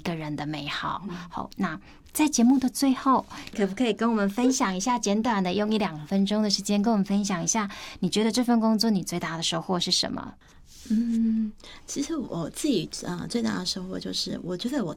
个人的美好。好，那在节目的最后，可不可以跟我们分享一下，简短的用1-2分钟的时间，跟我们分享一下，你觉得这份工作你最大的收获是什么？ 其实我自己最大的收获就是，我觉得我